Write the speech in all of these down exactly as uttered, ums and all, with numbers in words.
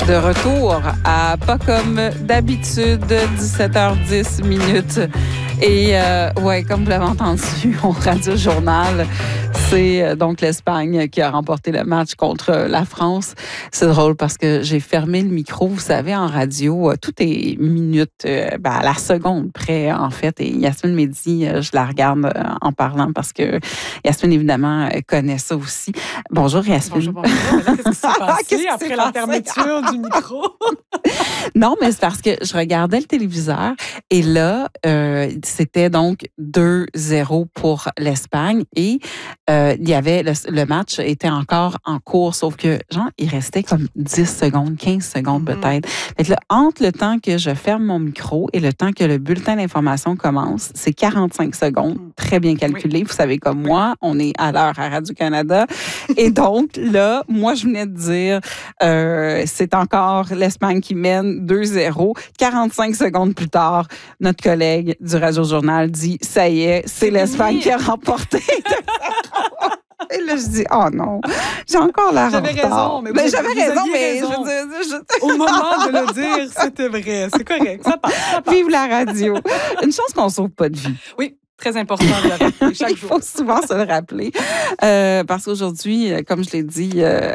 de retour à pas comme d'habitude, dix-sept heures dix minutes. Et euh, ouais, comme vous l'avez entendu au Radio Journal, c'est euh, donc l'Espagne qui a remporté le match contre la France. C'est drôle parce que j'ai fermé le micro. Vous savez, en radio, euh, tout est minute, euh, ben, à la seconde près, en fait. Et Yasmine Médy, euh, je la regarde euh, en parlant parce que Yasmine, évidemment, euh, connaît ça aussi. Bonjour, Yasmine. Bonjour, bonjour. Mais là, qu'est-ce qui s'est passé Qu'est-ce qui après s'est la passé? fermeture du micro? Non, mais c'est parce que je regardais le téléviseur et là, euh, c'était donc deux zéro pour l'Espagne et euh, il y avait le, le match était encore en cours, sauf que, genre, il restait comme dix secondes, quinze secondes Mm-hmm. peut-être. Fait que là, entre le temps que je ferme mon micro et le temps que le bulletin d'information commence, c'est quarante-cinq secondes, très bien calculé. Oui. Vous savez, comme moi, on est à l'heure à Radio-Canada. Et donc, là, moi, je venais de dire, euh, c'est encore l'Espagne qui mène deux zéro. quarante-cinq secondes plus tard, notre collègue du Radio-Journal dit, ça y est, c'est l'Espagne qui a remporté. Et là, je dis, oh non, j'ai encore l'air en retard. J'avais raison, mais, mais vous, j'avais vous raison, aviez mais raison. je veux dire, je... Au moment de le dire, c'était vrai. C'est correct, ça passe, ça passe. Vive la radio. Une chance qu'on ne sauve pas de vie. Oui. Très important de le rappeler chaque jour. Il faut souvent se le rappeler. Euh, parce qu'aujourd'hui, comme je l'ai dit euh,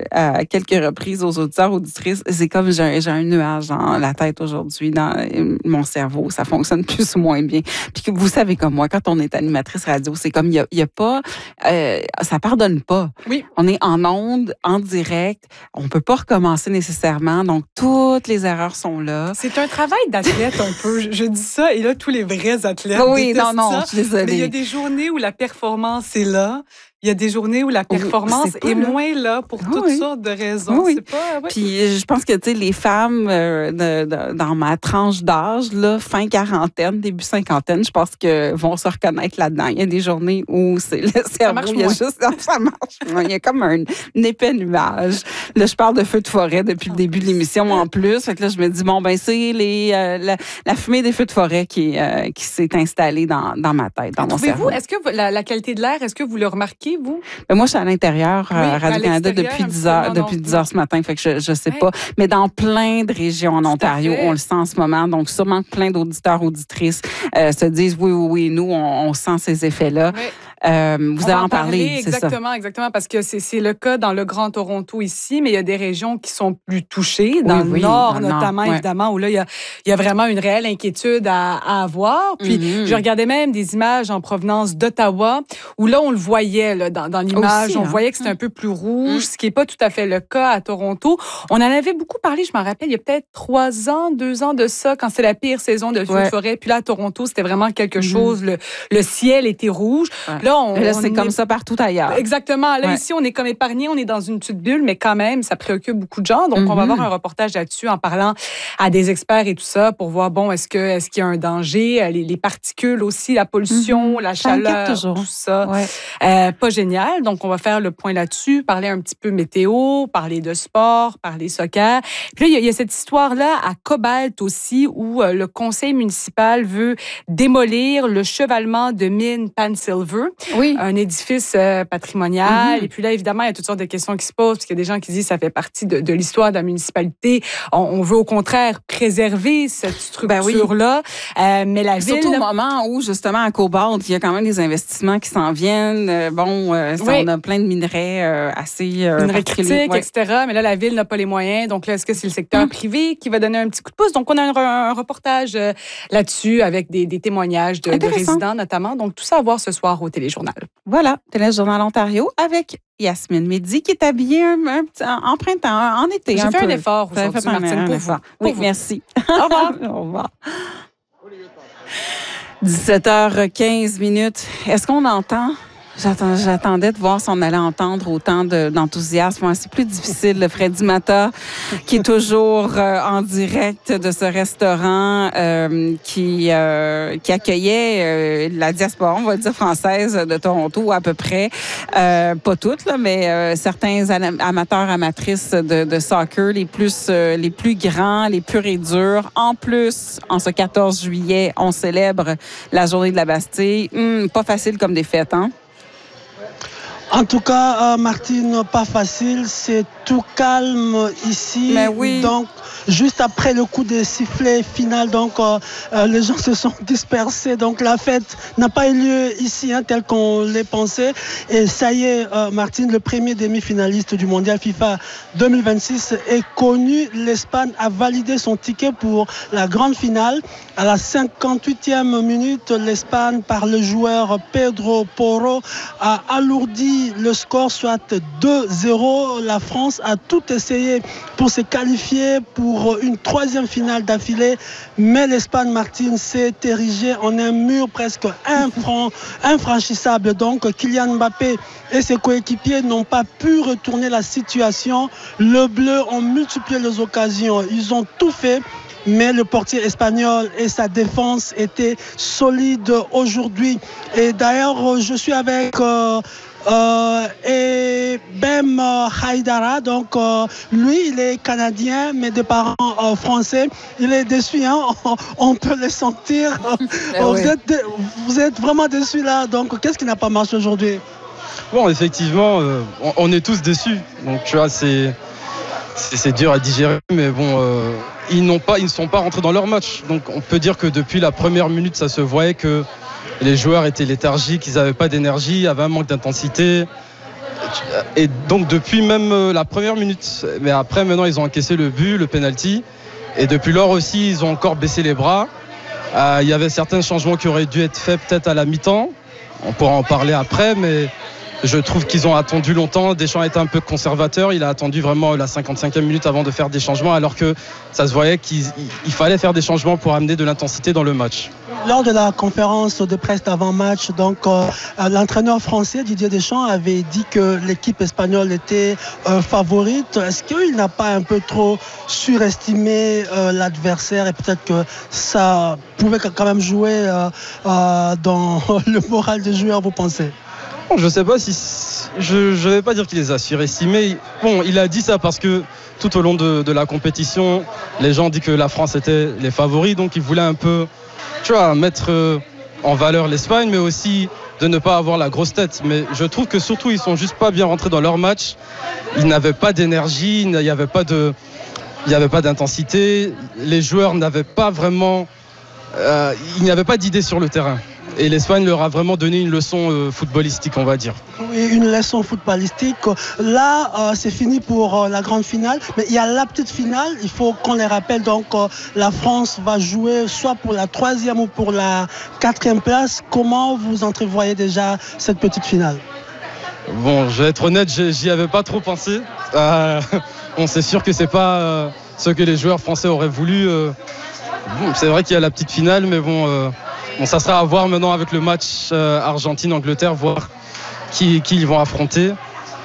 à quelques reprises aux auditeurs, auditrices, c'est comme j'ai un, j'ai un nuage dans la tête aujourd'hui, dans mon cerveau. Ça fonctionne plus ou moins bien. Puis que vous savez comme moi, quand on est animatrice radio, c'est comme il n'y a, y a pas... Euh, ça pardonne pas. Oui. On est en onde, en direct. On ne peut pas recommencer nécessairement. Donc, toutes les erreurs sont là. C'est un travail d'athlète un peu. Je, je dis ça, et là, tous les vrais athlètes Oui, non, non. Ça, je suis désolée. mais il y a des journées où la performance est là. Il y a des journées où la performance est, est là. moins là pour toutes oui. sortes de raisons. Oui. C'est pas, ouais. Puis je pense que tu sais les femmes euh, de, de, dans ma tranche d'âge là, fin quarantaine, début cinquantaine, je pense que vont se reconnaître là-dedans. Il y a des journées où c'est le cerveau, il y a moins. juste ça marche. Il y a comme un, un épais nuage. Là, je parle de feu de forêt depuis le début de l'émission en plus. Fait que là, je me dis bon ben c'est les euh, la, la fumée des feux de forêt qui euh, qui s'est installée dans dans ma tête, dans mon cerveau. Trouvez-vous, est-ce que vous, la, la qualité de l'air, est-ce que vous le remarquez vous? Ben moi, je suis à l'intérieur, oui, à Radio-Canada depuis dix heures, depuis dix heures ce matin, fait que je, je sais ouais. pas. Mais dans plein de régions en Ontario, on le sent en ce moment. Donc, sûrement que plein d'auditeurs, auditrices euh, se disent oui, oui, oui, nous, on, on sent ces effets-là. Oui. Euh, vous on allez en en parler, parler c'est exactement, ça. Exactement, parce que c'est, c'est le cas dans le Grand Toronto ici, mais il y a des régions qui sont plus touchées, dans oui, le oui, nord dans notamment, nord, évidemment, ouais. où là, il y a, il y a vraiment une réelle inquiétude à, à avoir. Puis, mm-hmm. je regardais même des images en provenance d'Ottawa, où là, on le voyait là, dans, dans l'image, Aussi, on hein? voyait que c'était un peu plus rouge, mm. ce qui n'est pas tout à fait le cas à Toronto. On en avait beaucoup parlé, je m'en rappelle, il y a peut-être trois ans, deux ans de ça, quand c'est la pire saison de feu ouais. de forêt. Puis là, à Toronto, c'était vraiment quelque mm-hmm. chose, le, le ciel était rouge. Ouais. Là, on, là, c'est on comme ça partout ailleurs. Exactement. Là, ouais. ici, on est comme épargné, on est dans une petite bulle, mais quand même, ça préoccupe beaucoup de gens. Donc, mm-hmm. on va avoir un reportage là-dessus en parlant à des experts et tout ça pour voir, bon, est-ce, que, est-ce qu'il y a un danger? Les, les particules aussi, la pollution, mm-hmm. la chaleur, toujours. Tout ça. Ouais. Euh, pas génial. Donc, on va faire le point là-dessus, parler un petit peu météo, parler de sport, parler soccer. Puis là, il y, y a cette histoire-là à Cobalt aussi où euh, le conseil municipal veut démolir le chevalement de mine Pan Silver. Oui. Un édifice euh, patrimonial. Mm-hmm. Et puis là, évidemment, il y a toutes sortes de questions qui se posent, parce qu'il y a des gens qui disent que ça fait partie de, de l'histoire de la municipalité. On, on veut au contraire préserver cette structure-là. Ben oui. euh, mais la Surtout ville... Surtout au moment où, justement, à Cobalt, il y a quand même des investissements qui s'en viennent. Euh, bon, euh, oui. on a plein de minerais euh, assez... Euh, minerais critiques, ouais. et cetera. Mais là, la ville n'a pas les moyens. Donc là, est-ce que c'est le secteur mm. privé qui va donner un petit coup de pouce? Donc, on a un, un reportage euh, là-dessus avec des, des témoignages de, de résidents, notamment. Donc, tout ça à voir ce soir au Téléjournal. Voilà, Téléjournal Ontario avec Yasmine Médy qui est habillée un, un petit, en, en printemps, en été. J'ai un fait peu. un effort aujourd'hui, fait Martine, un, un pour effort. vous. Oui, pour merci. Au revoir. Au revoir. dix-sept heures quinze minutes. Est-ce qu'on entend? J'attends, j'attendais de voir si on allait entendre autant de, d'enthousiasme. C'est plus difficile. Le Freddy Mata, qui est toujours euh, en direct de ce restaurant euh, qui, euh, qui accueillait euh, la diaspora, on va dire, française de Toronto à peu près. Euh, pas toutes, là, mais euh, certains amateurs, amatrices de, de soccer, les plus, euh, les plus grands, les purs et durs. En plus, en ce quatorze juillet, on célèbre la journée de la Bastille. Hum, pas facile comme des fêtes, hein? En tout cas, euh, Martine, pas facile, c'est tout calme ici. Mais oui. Donc, juste après le coup de sifflet final, donc euh, euh, les gens se sont dispersés. Donc, la fête n'a pas eu lieu ici, hein, tel qu'on l'ait pensé. Et ça y est, euh, Martine, le premier demi-finaliste du mondial FIFA deux mille vingt-six est connu. L'Espagne a validé son ticket pour la grande finale. À la cinquante-huitième minute, l'Espagne, par le joueur Pedro Porro, a alourdi le score, soit deux zéro. La France a tout essayé pour se qualifier pour une troisième finale d'affilée, mais l'Espagne, Martine, s'est érigée en un mur presque infran- infranchissable. Donc Kylian Mbappé et ses coéquipiers n'ont pas pu retourner la situation. Le bleu ont multiplié les occasions, ils ont tout fait, mais le portier espagnol et sa défense étaient solides aujourd'hui. Et d'ailleurs, je suis avec euh, euh, et Bem Haïdara. Donc, euh, lui, il est canadien, mais de parents euh, français. Il est déçu, hein? on, on peut le sentir. Eh vous, oui. êtes, vous êtes vraiment déçu là. Donc, qu'est-ce qui n'a pas marché aujourd'hui? Bon, effectivement, euh, on, on est tous déçus. Donc, tu vois, c'est, c'est, c'est dur à digérer, mais bon, euh, ils n'ont pas, ils ne sont pas rentrés dans leur match. Donc, on peut dire que depuis la première minute, ça se voyait que les joueurs étaient léthargiques, ils n'avaient pas d'énergie, il y avait un manque d'intensité. Et donc, depuis même la première minute, mais après, maintenant, ils ont encaissé le but, le penalty. Et depuis lors aussi, ils ont encore baissé les bras. Euh, il y avait certains changements qui auraient dû être faits peut-être à la mi-temps. On pourra en parler après, mais je trouve qu'ils ont attendu longtemps. Deschamps a été un peu conservateur. Il a attendu vraiment la cinquante-cinquième minute avant de faire des changements, alors que ça se voyait qu'il il fallait faire des changements pour amener de l'intensité dans le match. Lors de la conférence de presse d'avant-match, donc euh, l'entraîneur français Didier Deschamps avait dit que l'équipe espagnole était euh, favorite. Est-ce qu'il n'a pas un peu trop surestimé euh, l'adversaire et peut-être que ça pouvait quand même jouer euh, euh, dans le moral des joueurs, vous pensez? Je ne sais pas si... Je ne vais pas dire qu'il les a surestimés. Bon, il a dit ça parce que tout au long de, de la compétition, les gens disent que la France était les favoris, donc il voulait un peu, tu vois, mettre en valeur l'Espagne, mais aussi de ne pas avoir la grosse tête. Mais je trouve que surtout, ils ne sont juste pas bien rentrés dans leur match. Ils n'avaient pas d'énergie, il n'y avait pas de... Il n'y avait pas d'intensité. Les joueurs n'avaient pas vraiment... Euh, il n'y avait pas d'idée sur le terrain. Et l'Espagne leur a vraiment donné une leçon euh, footballistique, on va dire. Oui, une leçon footballistique. Là, euh, c'est fini pour euh, la grande finale. Mais il y a la petite finale. Il faut qu'on les rappelle. Donc, euh, la France va jouer soit pour la troisième ou pour la quatrième place. Comment vous entrevoyez déjà cette petite finale? Bon, je vais être honnête, j'y avais pas trop pensé. Euh, bon, c'est sûr que c'est pas euh, ce que les joueurs français auraient voulu. Euh, bon, c'est vrai qu'il y a la petite finale, mais bon... Euh, Bon, ça sera à voir maintenant avec le match euh, Argentine-Angleterre, voir qui, qui ils vont affronter.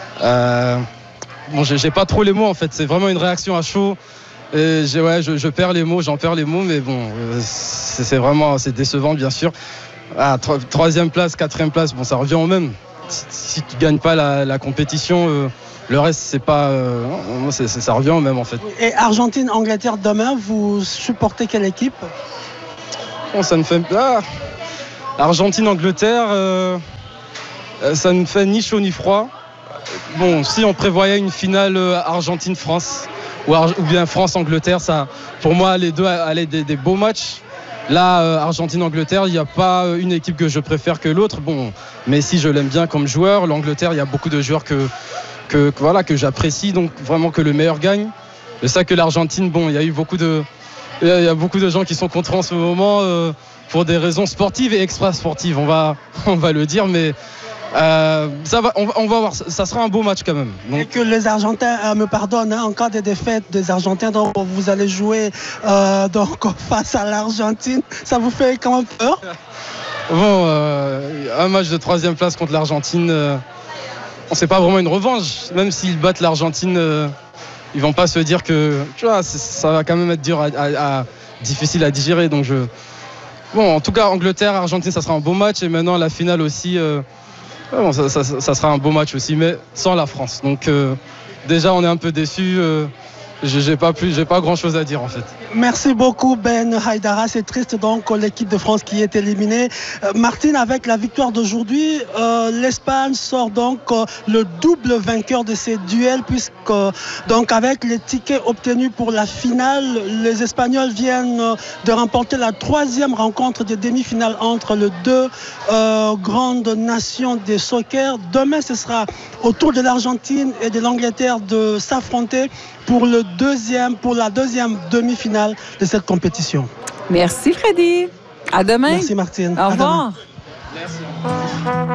Euh, bon, j'ai, j'ai pas trop les mots en fait, c'est vraiment une réaction à chaud. Et j'ai, ouais, je, je perds les mots, j'en perds les mots, mais bon, euh, c'est, c'est vraiment c'est décevant bien sûr. Ah, tro- troisième place, quatrième place, bon, ça revient au même. Si, si tu gagnes pas la, la compétition, euh, le reste c'est pas, euh, c'est, c'est, ça revient au même en fait. Et Argentine-Angleterre demain, vous supportez quelle équipe? Bon, ça ne fait ah, Argentine-Angleterre, euh, ça ne fait ni chaud ni froid. Bon, si on prévoyait une finale Argentine-France ou, Ar- ou bien France-Angleterre, ça, pour moi, les deux allaient des, des beaux matchs. Là, euh, Argentine-Angleterre, il n'y a pas une équipe que je préfère que l'autre. Bon, Messi, je l'aime bien comme joueur. L'Angleterre, il y a beaucoup de joueurs que, que, que, voilà, que j'apprécie, donc vraiment que le meilleur gagne. C'est ça que l'Argentine, bon, il y a eu beaucoup de... Il y a beaucoup de gens qui sont contre en ce moment euh, pour des raisons sportives et extra-sportives, on va, on va le dire, mais euh, ça va, on, on va voir, ça sera un beau match quand même. Donc... Et que les Argentins euh, me pardonnent, hein, en cas de défaite des Argentins, donc vous allez jouer euh, donc, face à l'Argentine, ça vous fait quand même peur? Bon, euh, un match de troisième place contre l'Argentine, euh, c'est pas vraiment une revanche, même s'ils battent l'Argentine. Euh, Ils vont pas se dire que, tu vois, ça va quand même être dur, à, à, à, difficile à digérer. Donc je, bon, en tout cas, Angleterre, Argentine, ça sera un beau match. Et maintenant la finale aussi, euh, bon, ça, ça, ça sera un beau match aussi, mais sans la France. Donc euh, déjà, on est un peu déçus. Euh, j'ai pas plus, j'ai pas grand chose à dire en fait. Merci beaucoup Ben Haïdara, c'est triste donc l'équipe de France qui est éliminée. Euh, Martine, avec la victoire d'aujourd'hui, euh, l'Espagne sort donc euh, le double vainqueur de ces duels puisque euh, donc avec les tickets obtenus pour la finale, les Espagnols viennent euh, de remporter la troisième rencontre des demi-finales entre les deux euh, grandes nations de soccer. Demain, ce sera au tour de l'Argentine et de l'Angleterre de s'affronter pour le deuxième, pour la deuxième demi-finale de cette compétition. Merci Freddy. À demain. Merci Martine. Au revoir. Merci.